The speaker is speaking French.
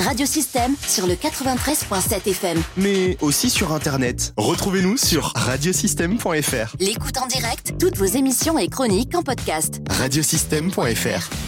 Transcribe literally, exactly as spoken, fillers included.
Radiosystème sur le quatre-vingt-treize virgule sept F M. Mais aussi sur Internet. Retrouvez-nous sur radiosystème point f r. L'écoute en direct, toutes vos émissions et chroniques en podcast. radiosystème point f r.